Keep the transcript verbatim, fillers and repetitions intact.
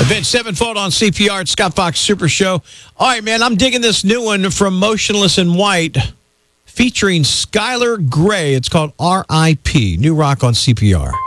Avenged Sevenfold on C P R at Scott Fox Super Show. All right, man, I'm digging this new one from Motionless in White featuring Skylar Grey. It's called R I P New rock on C P R.